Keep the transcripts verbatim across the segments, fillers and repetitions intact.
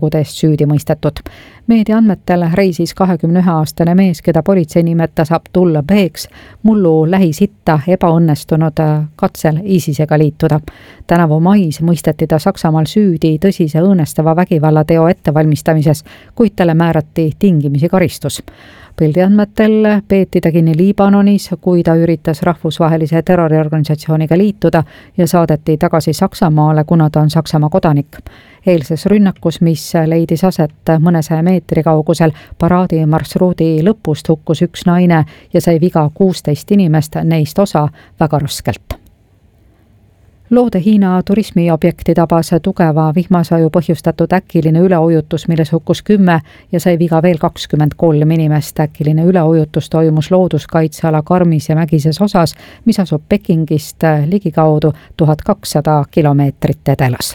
kudest süüdi mõistetud. Meedia andmetel reisis kahekümne ühe aastane mees, keda politsei nimetas Abdullah Beks, mullu Lähis-Itta ebaõnnestunud katsel ISISega liituda. Tänavu mais mõisteti ta Saksamaal süüdi tõsise õõnestava vägivallateo ettevalmistamises, kuid talle määrati tingimisi karistus. Pildi andmetel peeti ta kinni Liibanonis, kui ta üritas rahvusvahelise terroriorganisatsiooniga liituda ja saadeti tagasi Saksamaale, kuna ta on Saksamaa kodanik. Eilses rünnakus, mis leidis aset mõnesaja meetri kaugusel paraadi marsruudi lõpust, hukkus üks naine ja sai viga kuusteist inimest, neist osa väga raskelt. Loode Hiina turismiobjekti tabas tugeva vihmasaju põhjustatud äkiline üleujutus, milles hukkus kümme ja sai viga veel kakskümmend kolm inimest. Äkiline üleujutus toimus looduskaitseala Karmis ja Mägises osas, mis asub Pekingist ligikaudu tuhat kakssada kilomeetrit edelas.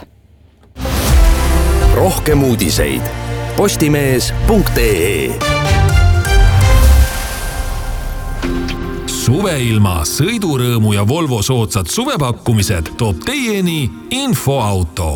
Rohkem uudiseid postimees punkt ee. Suveilma, sõidurõõmu ja Volvo soodsad suvepakkumised toob teieni Infoauto.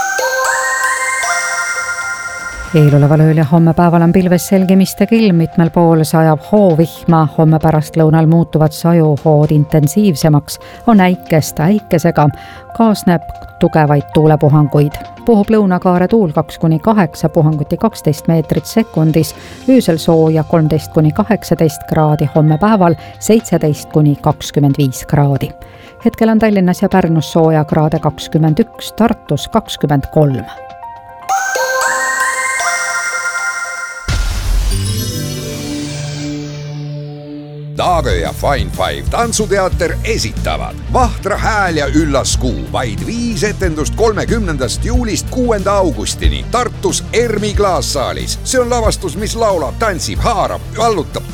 Eeloleval ööl ja homme päeval on pilves selgimiste kilm, mitmel pool sajab hoovihma, homme pärast lõunal muutuvad sajuhood intensiivsemaks, on äikest äikesega, kaasneb tugevaid tuulepuhanguid. Puhub lõunakaare tuul kaks kuni kaheksa, puhanguti kaksteist meetrit sekundis, öösel sooja kolmteist kuni kaheksateist kraadi, homme päeval seitseteist kuni kakskümmend viis kraadi. Hetkel on Tallinnas ja Pärnus sooja kraade kakskümmend üks, Tartus kakskümmend kolm. Daage ja Fine Five tantsuteater esitavad Vahtra hääl ja üllas kuu, vaid viis etendust kolmekümnendast juulist kuuenda augustini Tartus Ermi klaassaalis. See on lavastus, mis laulab, tantsib, haarab, allutab.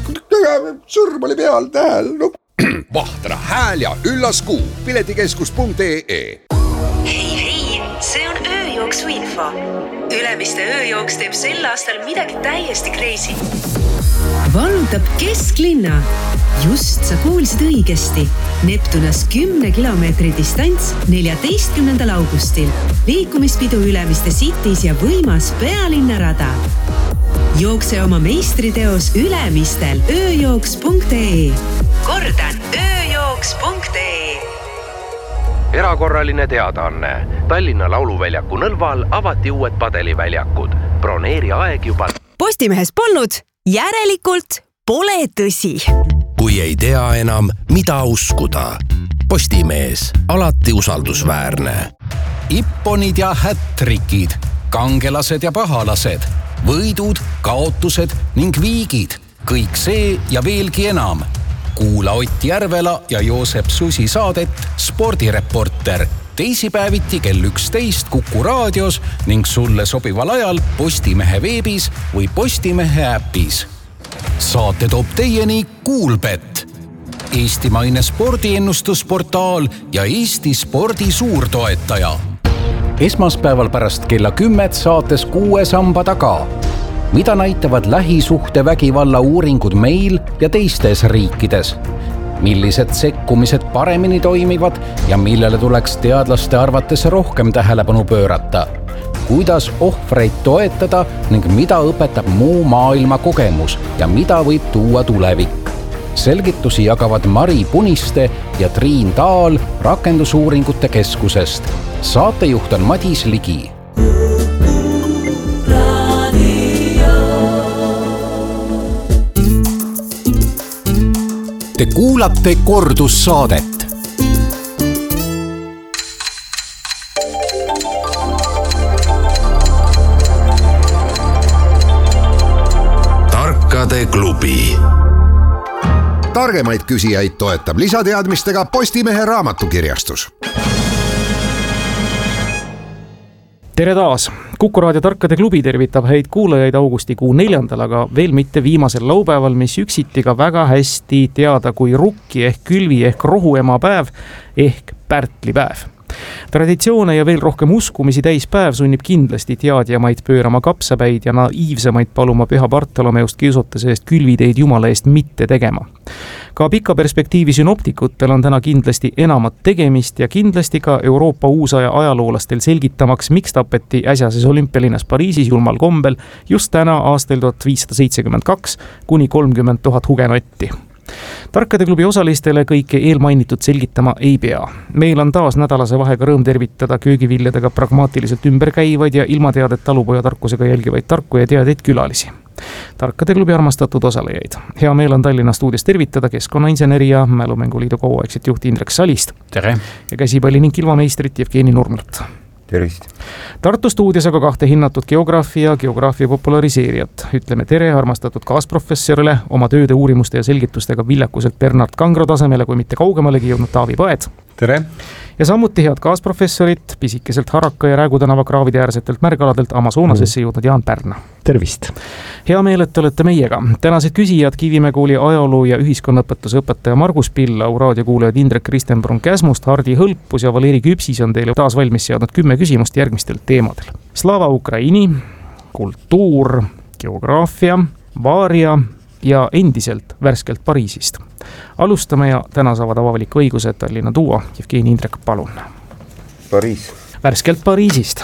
Sõrm oli peal tähel. No. Vahtra hääl ja üllas kuu, piletikeskus punkt ee. Hei, hei, see on ööjooksu info. Ülemiste ööjooks teeb sel aastal midagi täiesti crazy. Vallutab kesklinna. Just sa kuulsid õigesti. Neptunas kümne kilomeetri distants neljateistkümnendal augustil. Liikumispidu Ülemiste Cities ja võimas pealinnarada. Jookse oma meistriteos Ülemistel ööjooks punkt ee. Kordan, ööjooks punkt ee. Erakorraline teadaanne. Tallinna lauluväljaku Nõlval avati uued padeliväljakud. Broneeri aeg juba. Postimehes polnud, järelikult pole tõsi. Kui ei tea enam, mida uskuda. Postimees, alati usaldusväärne. Ipponid ja hättrikid, kangelased ja pahalased, võidud, kaotused ning viigid. Kõik see ja veelgi enam. Kuula Ott Järvela ja Joosep Susi saadet Spordireporter. Teisipäeviti kell üksteist Kuku raadios ning sulle sobival ajal Postimehe veebis või Postimehe äpis. Saate toob teieni Kuulbet, eestimaine spordiennustusportaal ja Eesti spordi suurtoetaja. Esmaspäeval pärast kella kümmet saates Kuue samba taga. Mida näitavad lähisuhte vägivalla uuringud meil ja teistes riikides? Millised sekkumised paremini toimivad ja millele tuleks teadlaste arvates rohkem tähelepanu pöörata? Kuidas ohvreid toetada ning mida õpetab muu maailma kogemus ja mida võib tuua tulevik? Selgitusi jagavad Mari Puniste ja Triin Taal Rakendusuuringute keskusest. Saatejuht on Madis Ligi. Te kuulate kordussaadet. Tarkade klubi. Targemaid küsijaid toetab lisateadmistega Postimehe raamatukirjastus. Tere taas! Kuku raadio Tarkade klubi tervitab häid kuulajaid augustikuu neljandal, aga veel mitte viimasel laupäeval, mis üksiti ka väga hästi teada kui rukki ehk külvi ehk rohuema päev ehk pärtlipäev. Traditsioone ja veel rohkem uskumisi täis päev sunnib kindlasti teadjamaid pöörama kapsapäid ja naiivsemaid paluma Püha Bartolomeust kiusutuse eest külviteid Jumala eest mitte tegema. Ka pika perspektiivi synoptikutel on täna kindlasti enamat tegemist ja kindlasti ka Euroopa uusaja ajaloolastel selgitamaks, miks tapeti äsjases olümpialinnas Pariisis julmal kombel just täna aastal tuhat viissada seitsekümmend kaks kuni kolmkümmend tuhat hugenotti. Tarkade klubi osalistele kõike eelmainitud selgitama ei pea. Meil on taas nädalase vahega rõõm tervitada köögiviljadega pragmaatiliselt ümber käivaid ja ilmateadet talupoja tarkusega jälgivaid tarku ja teadeid külalisi. Tarkade klubi armastatud osalejaid. Hea meel on Tallinna stuudios tervitada keskkonnainseneri ja Mälumänguliidu kauaaegset juhti Indrek Salist. Tere! Ja käsipalli ning kilvameistrit Jevgeni Nurmlat. Tervist! Tartu stuudios aga kahte hinnatud geograafia ja geograafia populariseerijat. Ütleme tere armastatud kaasprofessorile oma tööde uurimuste ja selgitustega viljakuselt Bernard Kangro tasemele, kui mitte kaugemalegi jõudnud Taavi Paed. Tere! Ja samuti head kaasprofessorit pisikeselt Haraka ja Räägutänava kraavide äärsetelt märgaladelt Amazonasesse jõudnud Jaan Pärna. Tervist! Hea meel, et olete meiega. Tänased küsijad Kivimäe kooli ajaloo ja ühiskonnaõpetuse õpetaja Margus Pillau, raadiokuulajad Indrek Kristenbrun Käsmust, Hardi Hõlpus ja Valeri Küpsis on teile taas valmis seadnud kümme küsimust järgmistel teemadel. Slava Ukraini, kultuur, geograafia, vaaria ja endiselt värskelt Pariisist. Alustame ja täna saavad avaliku õiguse Tallinna duo. Jevgeni Indrek, palun. Pariis. Värskelt Pariisist.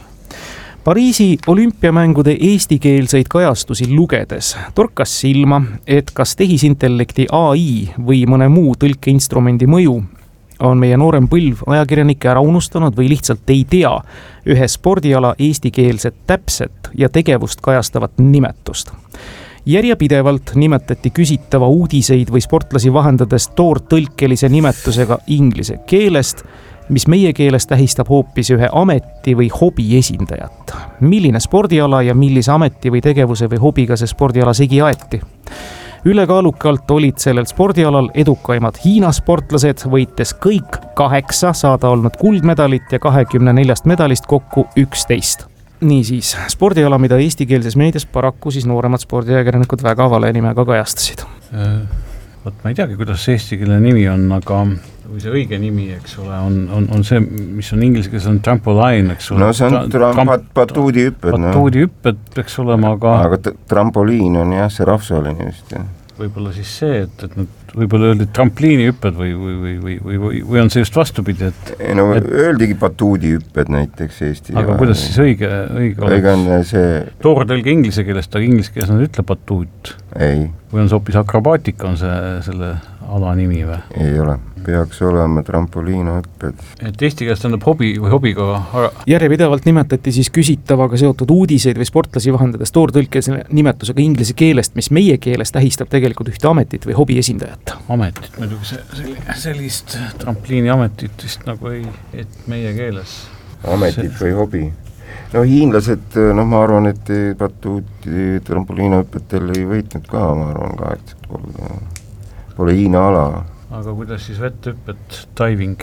Pariisi olümpiamängude eestikeelseid kajastusi lugedes torkas silma, et kas tehisintellekti A I või mõne muu tõlkeinstrumendi mõju on meie noorem põlv ajakirjanikke ära unustanud või lihtsalt ei tea ühe spordiala eestikeelset täpset ja tegevust kajastavat nimetust. Järjepidevalt nimetati küsitava uudiseid või sportlasi vahendades toortõlkelise nimetusega inglise keelest, mis meie keeles tähistab hoopis ühe ameti või hobi esindajat. Milline spordiala ja millise ameti või tegevuse või hobiga see spordiala segi aeti? Ülekaalukalt olid sellel spordialal edukaimad Hiina sportlased, võites kõik kaheksa saada olnud kuldmedalit ja kahekümne neljast medalist kokku üksteist. Niisiis, spordiala, mida eestikeelses meedias paraku siis nooremad spordiajakirjanikud väga vale nimega kajastasid. Võt, ma ei teagi, kuidas see eestikeelne nimi on, aga või see õige nimi, eks ole, on, on, on see, mis on inglise keeles on trampoline, eks ole. No see on tra- tra- batuudi hüpped. Batuudi hüpped peaks olema, aga... Aga t- trampoliin on jah, see rahvusvaheline vist, jah. Võib-olla siis see, et, et nad võib-olla öeldi trampliini hüpped või, või, või, või, või, või on see just vastupidi, et... No et, öeldigi batuudi hüpped näiteks Eesti. Aga kuidas või, siis õige, õige oleks? Õige on see... Toortõlge inglise keelest, aga inglise keeles nad ütle batuut. Ei. Või on see hoopis akrobaatika on see, selle ala nimi või? Ei ole. Peaks olema trampoliinahüpped. Et eesti keeles tähendab hobi või hobiga... Järjepidevalt nimetati siis küsitavaga seotud uudiseid või sportlasi vahendades toortõlkes nimetusega inglise keelest, mis meie keeles tähistab tegelikult ühte ametit või hobi esindajat. Ametit, muidugi see, sellist trampliini ametit vist nagu ei, et meie keeles. Ametit või hobi. No hiinlased, noh ma arvan, et batuuti trampoliinahüppetel ei võitnud ka, ma arvan, kaheksakümmend kolm. Pole Hiina ala. Aga kuidas siis vetthüpped, diving,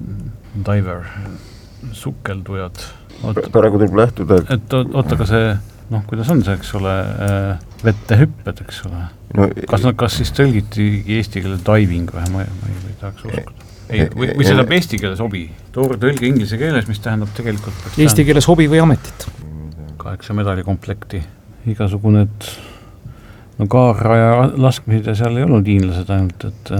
diver, sukeldujad? Praegu tuleb lähtuda. Et oota, ka see, noh, kuidas on see, eks ole, vettehüpped, eks ole? No, kas, kas siis tõlgiti eesti keele diving või? Ma, ma ei, ma ei tahaks uskuda. Ei, või, või see tähendab eesti keeles hobi? Toortõlge inglise keeles, mis tähendab tegelikult... Eesti keeles hobi või ametit? Kaheksa medalikomplekti. Igasugune, et... No kaarra ja laskmised ja seal ei olnud hiinlased ainult, et...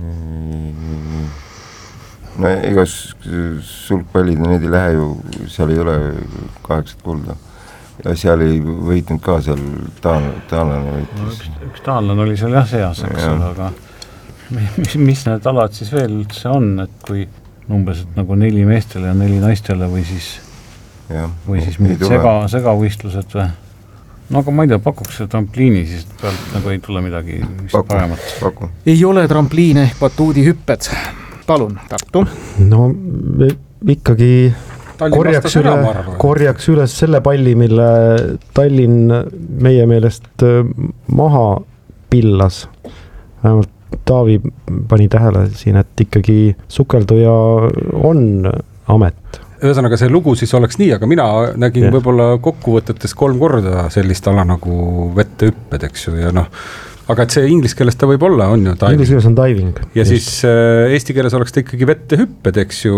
No igas sulgpallid, need ei lähe ju, seal ei ole kaheksat kulda. Ja seal ei võitnud ka seal taal, taalane võitis. No, üks, üks taalane oli seal jah seas, eks ole, aga mis, mis need alad siis veel üldse on, et kui umbes et nagu neli meestele ja neli naistele või siis, ja, või siis mingid sega, segavõistlused või? No aga ma ei tea, pakuks see trampliini, siis pealt nagu ei tule midagi paku, paremat. Paku. Ei ole trampliine ehk batuudi hüpped. Palun, Tartu. No ikkagi korjaks, üle, korjaks üles selle palli, mille Tallinn meie meelest maha pillas. Vähemalt Taavi pani tähele siin, et ikkagi sukelduja on amet. Ühesõnaga see lugu siis oleks nii, aga mina nägin yeah. võib-olla kokkuvõtetes kolm korda sellist ala nagu vettehüpped, eks ju, ja noh, aga et see inglise keeles ta võib olla, on ju diving. Inglise keeles on diving. Ja just. Siis äh, eesti keeles oleks ta ikkagi vettehüpped, eks ju,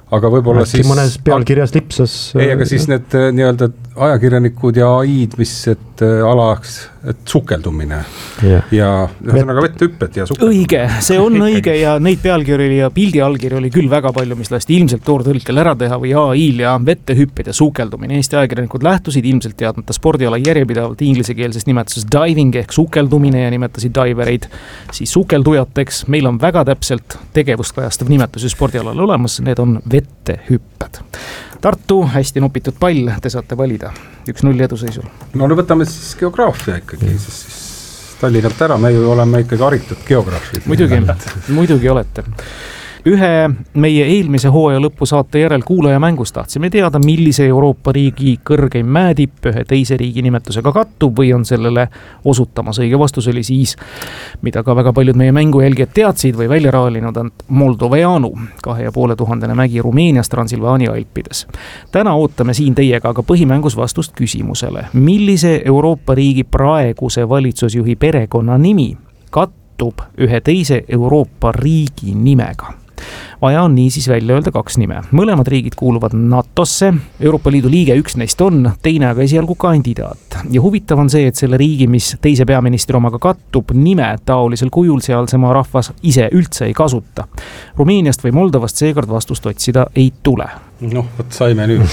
aga võib-olla Äkki siis mõnes pealkirjas lipsas ei, aga siis need nii-öelda ajakirjanikud ja A I-d, mis et alaks, et sukeldumine yeah. ja ühesõnaga vettehüpped ja sukeldumine. Õige, see on õige ja neid pealkirju ja pildi allkirju oli küll väga palju, mis lasti ilmselt toortõlkel ära teha või A I-l ja vettehüpped ja sukeldumine. Eesti ajakirjanikud lähtusid ilmselt teadmata spordiala järjepidavalt inglisekeelses nimetuses diving ehk sukeldumine ja nimetasid divereid siis sukeldujateks. Meil on väga täpselt tegevust kajastav nimetus ja spordialal olemas, need on vettehüpped. Tartu, hästi nopitud pall, te saate valida. üks null eduseisul. No nüüd võtame siis geograafia ikkagi, siis, siis Tallinnalt ära, me ju oleme ikkagi haritud geograafid. Muidugi, muidugi olete. Ühe meie eelmise hooaja lõpu saate järel kuulaja mängust tahtsime teada, millise Euroopa riigi kõrgeim mäetipp ühe teise riigi nimetusega kattub või on sellele osutamas. Õige vastus oli siis, mida ka väga paljud meie mängujälgijad teadsid või välja raalinud, on Moldoveanu, kahe ja poole tuhandene mägi Rumeenias Transilvaania Alpides. Täna ootame siin teiega aga põhimängus vastust küsimusele, millise Euroopa riigi praeguse valitsusjuhi perekonna nimi kattub ühe teise Euroopa riigi nimega. Vaja on niisiis välja öelda kaks nime. Mõlemad riigid kuuluvad NATOsse, Euroopa Liidu liige üks neist on, teine aga esialgu kandidaat. Ja huvitav on see, et selle riigi, mis teise peaministri omaga kattub, nime taolisel kujul sealsema rahvas ise üldse ei kasuta. Rumeeniast või Moldovast seekord vastust otsida ei tule. Noh, võt saime nüüd.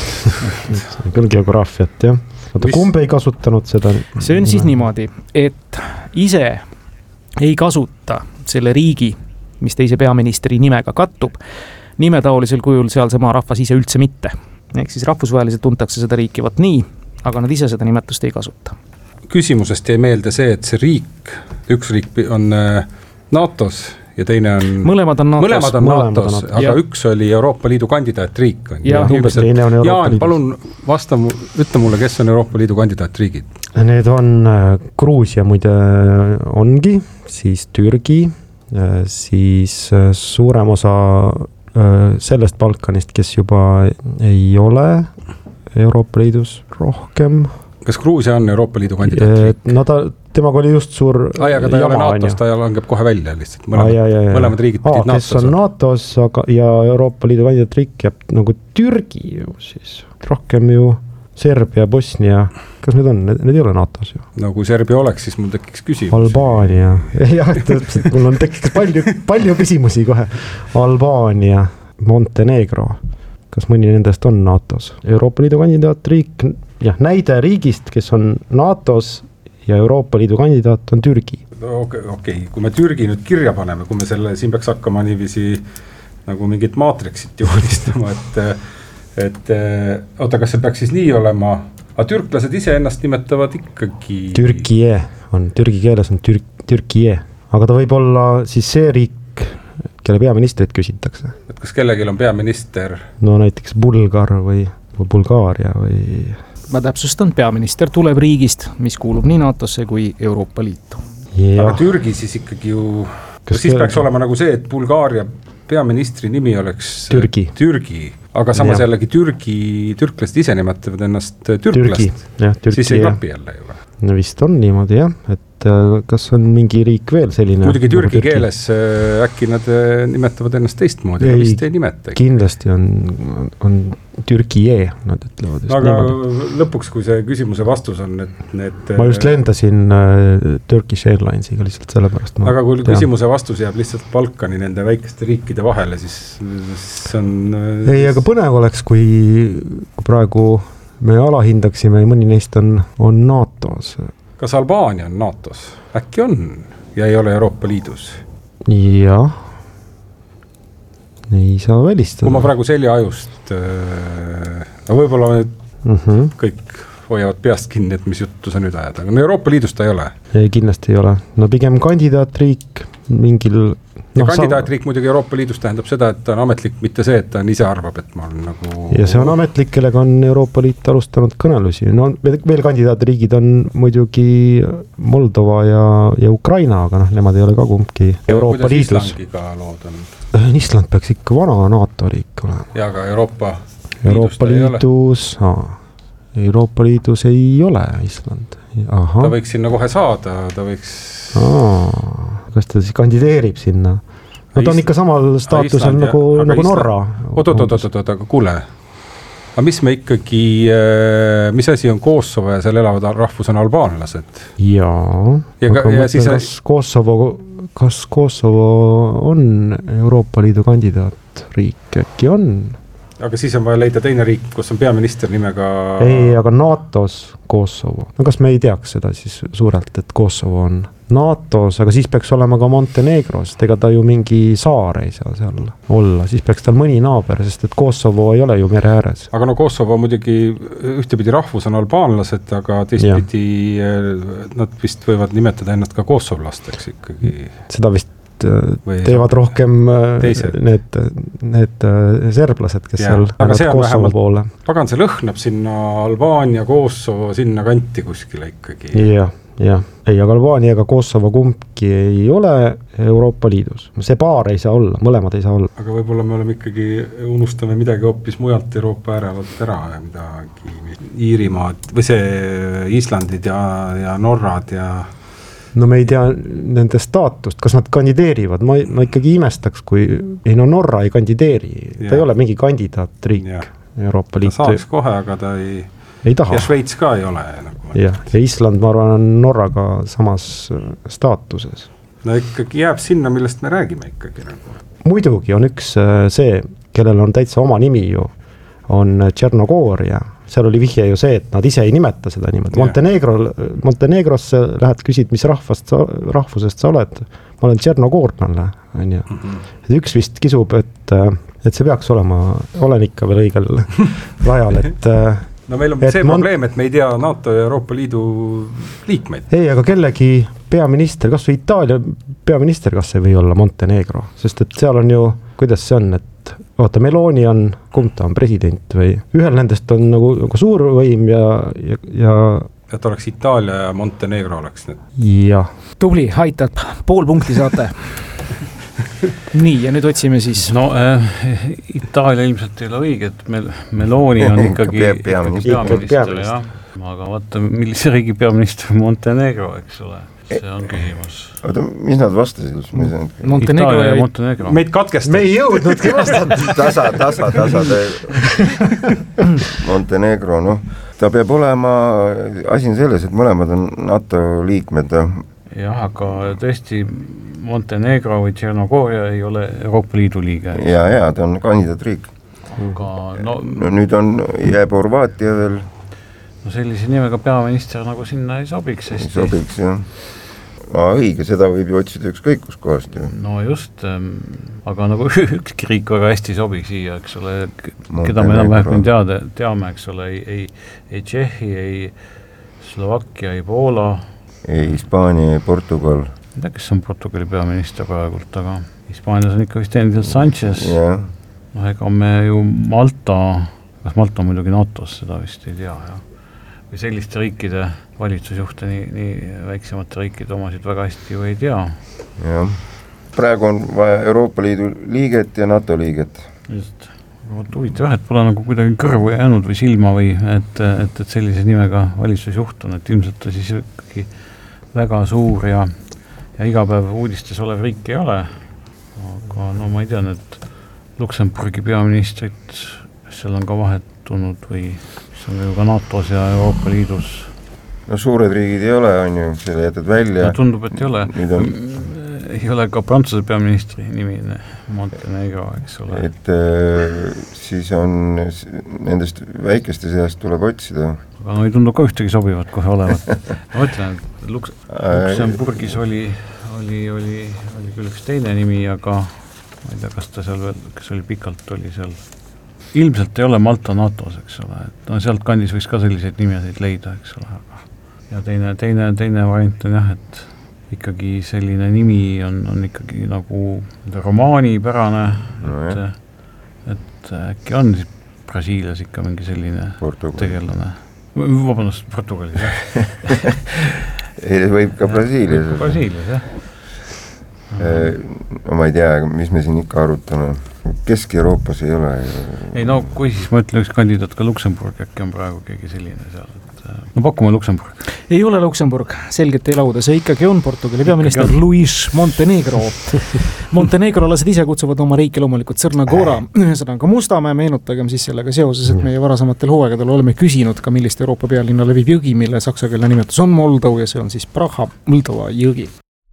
Küll geograafiat, jah. Oota, kumb ei kasutanud seda? See on siis niimoodi, et ise ei kasuta selle riigi, mis teise peaministri nimega kattub, nime taolisel kujul sealsema rahvas ise üldse mitte. Ehk siis rahvusvaheliselt tuntakse seda riiki võt nii, aga nad ise seda nimetust ei kasuta. Küsimusest jäi meelde see, et see riik, üks riik on NATOs ja teine on... Mõlemad on NATOs. Mõlemad on NATOs, aga ja. Üks oli Euroopa Liidu kandidaatriik. Ja, umbes, et, Jaan, palun vasta, ütle mulle, kes on Euroopa Liidu kandidaatriigid? Need on Gruusia muide ongi, siis Türgi, siis suurem osa sellest Balkanist, kes juba ei ole Euroopa Liidus rohkem. Kas Gruusia on Euroopa Liidu kandidaatriik? No ta, temaga oli just suur Ai, aga ta ei ole NATOs, ta langeb kohe välja lihtsalt. Mõlemad, Ai, ai, ai, mõlemad riigid pidid Aa, NATOs. Kes on NATOs aga, ja Euroopa Liidu kandidaatriik jääb nagu Türgi ju siis. Rohkem ju Serbia, Bosnia, kas need on? Need, need ei ole NATOs ju. No kui Serbia oleks, siis mul tekiks küsimus. Albaania. Jah, täpselt, mul on tekiks palju, palju küsimusi kohe. Albaania, Montenegro. Kas mõni nendest on NATOs? Euroopa Liidu kandidaatriik, jah, näide riigist, kes on NATOs ja Euroopa Liidu kandidaat on Türgi. Okei, okay. Kui me Türgi nüüd kirja paneme, kui me selle, siin peaks hakkama niiviisi nagu mingit maatriksit joonistama, et et oota, kas see peaks siis nii olema, aga türklased ise ennast nimetavad ikkagi Türkie on, türgi keeles on tür, Türkie, aga ta võib olla siis see riik, kelle peaministrit küsitakse. Et kas kellelgi on peaminister? No näiteks Bulgar või, või Bulgaaria või... Ma täpsustan, peaminister tuleb riigist, mis kuulub nii NATOsse kui Euroopa Liitu. Ja. Aga Türgi siis ikkagi ju, siis peaks kelle... olema nagu see, et Bulgaaria peaministri nimi oleks Türgi, Türgi. Aga samas ja. Jällegi Türgi, türklased ise nimetavad ennast türklast, Türgi, siis ei klapi jälle ju. No vist on niimoodi jah, et kas on mingi riik veel selline? Muidugi türgi, türgi keeles äkki nad nimetavad ennast teistmoodi, aga vist ei nimeta. Kindlasti on, on Türkie, nad ütlevad. Aga niimoodi. Lõpuks, kui see küsimuse vastus on, et need... Ma just lendasin uh, Turkish Airlinesiga lihtsalt sellepärast. Aga kui tean. Küsimuse vastus jääb lihtsalt Balkani nende väikeste riikide vahele, siis, siis on... Ei, aga põnev oleks, kui praegu me alahindaksime ja mõni neist on, on NATOs. Kas Albaania on NATOs? Äkki on ja ei ole Euroopa Liidus? Jah. Ei saa välistada. Kui ma praegu selja ajust, no võib-olla uh-huh. kõik hoiavad peast kinni, et mis juttu sa nüüd ajad, aga no Euroopa Liidus ta ei ole. Ei, kindlasti ei ole. No pigem kandidaatriik mingil... Ja no, kandidaatriik sa... muidugi Euroopa Liidus tähendab seda, et ta on ametlik, mitte see, et ta on ise arvab, et ma olen nagu... Ja see on ametlik, kellega on Euroopa Liit alustanud kõnelusi. No veel kandidaatriigid on muidugi Moldova ja, ja Ukraina, aga noh, nemad ei ole ka kumbki Euroopa Liidus. Islandiga lood on? Island peaks ikka vana NATO riik olema. Ja aga Euroopa Liidus Euroopa Liidus, aa, Euroopa Liidus ei ole Island. Aha. Ta võiks sinna kohe saada, ta võiks... Aa, kas ta siis kandideerib sinna? no ta on ikka samal staatusel nagu, nagu Norra. Oot, oot, oot, oot, oot, aga kuule. Aga mis me ikkagi, mis asi on Kosovo ja seal elavad rahvus on albaanlased? Jaa, ja, aga ja mõtlen, siis... kas, Kosovo, kas Kosovo on Euroopa Liidu kandidaat riik, äkki on? Aga siis on vaja leida teine riik, kus on peaminister nimega... Ei, aga NATOs Kosovo. No kas me ei teaks seda siis suurelt, et Kosovo on NATOs, aga siis peaks olema ka Montenegros, ega ta ju mingi saar ei saa seal olla, siis peaks tal mõni naaber, sest et Kosovo ei ole ju mere ääres. Aga no Kosovo muidugi ühtepidi rahvus on albaanlased, aga teistpidi nad vist võivad nimetada ennast ka kosovlasteks ikkagi. Seda vist teevad rohkem teised. need, need serblased, kes ja, seal lähevad Kosovo poole. Pagan, see lõhnab sinna Albaania, Kosovo, sinna kanti kuskile ikkagi. Jah, jah. Ei, aga Albaania ega Kosovo kumbki ei ole Euroopa Liidus. See paar ei saa olla, mõlemad ei saa olla. Aga võib-olla me oleme ikkagi, unustame midagi hoopis mujalt Euroopa äärevalt ära ja midagi Iirimaad, või see Islandid ja, ja Norrad ja no me ei tea nende staatust, kas nad kandideerivad, ma, ma ikkagi imestaks, kui ei no Norra ei kandideeri, ta ja. ei ole mingi kandidaatriik ja. Euroopa Liitu. Ta saaks kohe, aga ta ei, ei taha. Ja Šveits ka ei ole. Nagu ja. ja Island, ma arvan, on Norraga samas staatuses. No ikkagi jääb sinna, millest me räägime ikkagi. Nagu. Muidugi on üks see, kellel on täitsa oma nimi ju, on Tšernogooria. Seal oli vihje ju see, et nad ise ei nimeta seda niimoodi. Montenegro, Montenegrosse lähed, küsid, mis rahvast, rahvusest sa oled. Ma olen Tšernogoornale. On ju. Mm-hmm. Üks vist kisub, et, et see peaks olema, olen ikka veel õigel rajal, et... No meil on see mon... probleem, et me ei tea NATO ja Euroopa Liidu liikmeid. Ei, aga kellegi peaminister, kas või Itaalia peaminister, kas see või olla Montenegro? Sest et seal on ju, kuidas see on, et oota, Meloni on, kumb ta on, president või ühel nendest on nagu, nagu suur võim ja, ja, ja... et oleks Itaalia ja Montenegro oleks need. Jah. Tubli, aitab, pool punkti saate. Nii, ja nüüd otsime siis. No äh, Itaalia ilmselt ei ole õige, et Mel- Meloni on ikkagi, Pea, peaminister, ikkagi peaminister, jah. Aga vaata, millise riigi peaminister Montenegro, eks ole. See on küsimus. Oota, mis nad vastasid? Montenegro ja Montenegro. Meid katkestab. Me ei jõudnudki vastata. tasa, tasa, tasa. Montenegro, noh. Ta peab olema, asi on selles, et mõlemad on NATO liikmed. Jah, aga tõesti Montenegro või Tšernogooria ei ole Euroopa Liidu liige. Ja, ja, ta on kandidaatriik. Aga no, no nüüd on jääb Horvaatia veel. No sellise nimega peaminister nagu sinna ei sobiks. Ei sobiks, jah. Aa, õige, seda võib ju otsida ükskõik kus kohast. Ju. No just, ähm, aga nagu ükski riik väga hästi sobi siia, eks ole, keda me enam vähem teada, teame, eks ole, ei, ei, ei Tšehhi, ei Slovakkia, ei Poola. Ei Hispaania, ei Portugal. Ma tea, kes on Portugali peaminister praegult, aga Hispaanias on ikka vist endiselt Sanchez. Yeah. No ega me ju Malta, kas Malta on muidugi NATOs, seda vist ei tea, jah. Või selliste riikide valitsusjuhte, nii, nii väiksemate riikide omasid väga hästi ju ei tea. Jah. Praegu on vaja Euroopa Liidu liiget ja NATO liiget. Just. Huvitav, et pole nagu kuidagi kõrvu jäänud või silma või et, et, et sellise nimega valitsusjuht on, et ilmselt ta siis ikkagi väga suur ja, ja iga päev uudistes olev riik ei ole. Aga no ma ei tea, et Luksemburgi peaministrit seal on ka vahetunud või see on ju ka NATOs ja Euroopa Liidus. No suured riigid ei ole, on ju, selle jätad välja. No tundub, et ei ole. On... ei ole ka Prantsuse peaministri nimi Montenegro, eks ole. Et äh, siis on nendest väikeste seast tuleb otsida. Aga no ei tundu ka ühtegi sobivat kohe olevat. Ma ütlen, et Luks- Luksemburgis oli, oli, oli, oli küll üks teine nimi, aga ma ei tea, kas ta seal veel, kes oli pikalt, oli seal. Ilmselt ei ole Malta NATOs, eks ole. Et no sealt kandis võiks ka selliseid nimesid leida, eks ole. Aga ja teine, teine, teine variant on jah, et ikkagi selline nimi on, on ikkagi nagu romaanipärane, no, et, et äkki on siis Brasiilias ikka mingi selline Portugal. Tegelane. Vabandust, Portugalis, jah. Võib ka Brasiilias. Brasiilias, jah. No ma ei tea, mis me siin ikka arutame. Kesk-Euroopas ei ole. Ei no, kui siis ma ütlen üks kandidaat ka Luksemburg, äkki on praegu keegi selline seal. Et, no pakume Luksemburg. ei ole Luksemburg, selgelt ei lauda, see ikkagi on Portugali peaminister Luis Montenegro. Montenegrolased ise kutsuvad oma riiki loomulikult Sõrnagora, ühesõnaga Mustamäe, meenutagem siis sellega seoses, et meie varasematel hooaegadel oleme küsinud ka, millist Euroopa pealinna levib jõgi, mille saksakeelne nimetus on Moldov ja see on siis Praha Moldova jõgi.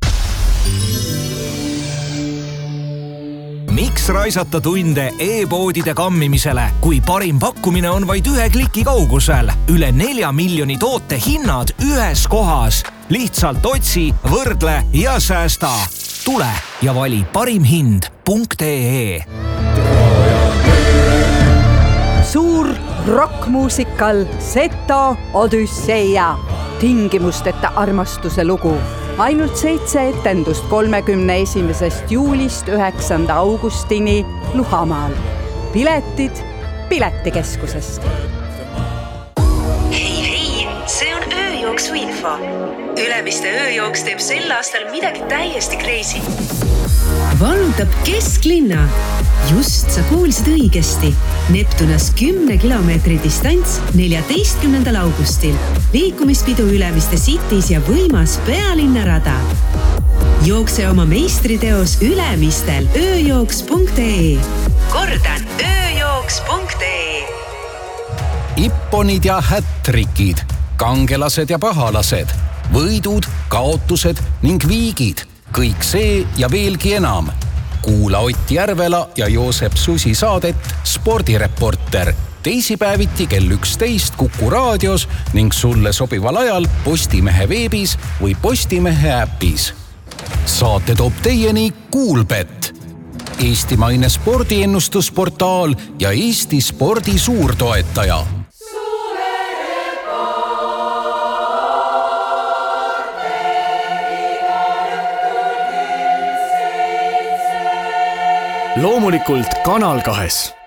Miks raisata tunde e-poodide kammimisele, kui parim pakkumine on vaid ühe kliki kaugusel? Üle nelja miljoni toote hinnad ühes kohas. Lihtsalt otsi, võrdle ja säästa. Tule ja vali parim hind punkt ee. Suur rockmuusikal Seto Odüsseia. Tingimusteta armastuse lugu. Ainult seitse etendust kolmekümne esimesest juulist üheksanda augustini Luhamaal. Piletid Piletikeskusest. Hei, hei, see on ööjooksu info. Ülemiste ööjooks teeb sel aastal midagi täiesti crazy. Valutab kesklinna. Just sa kuulsid õigesti. Neptunas kümne kilomeetri distants neljateistkümnendal augustil. Liikumispidu Ülemiste Cities ja võimas pealinnarada. Jookse oma meistriteos Ülemistel ööjooks punkt ee. Kordan, ööjooks punkt ee. Ipponid ja hättrikid, kangelased ja pahalased, võidud, kaotused ning viigid. Kõik see ja veelgi enam. Kuula Ott Järvela ja Joosep Susi saadet Spordireporter. Teisipäeviti kell üksteist Kuku raadios ning sulle sobival ajal Postimehe veebis või Postimehe äpis. Saate toob teieni Kuulbet. Eestimaine spordiennustusportaal ja Eesti spordi suurtoetaja. Loomulikult Kanal kahes.